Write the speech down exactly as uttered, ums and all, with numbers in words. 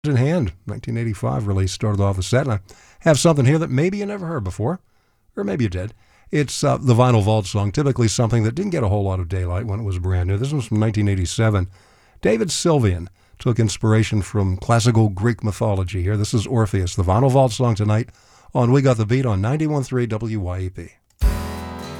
in Hand, nineteen eighty-five release, started off the set. And I have something here that maybe you never heard before, or maybe you did. It's uh, the Vinyl Vault song, typically something that didn't get a whole lot of daylight when it was brand new. This one's from nineteen eighty-seven. David Sylvian took inspiration from classical Greek mythology here. This is Orpheus, the Vinyl Vault song tonight on We Got the Beat on ninety-one point three W Y E P.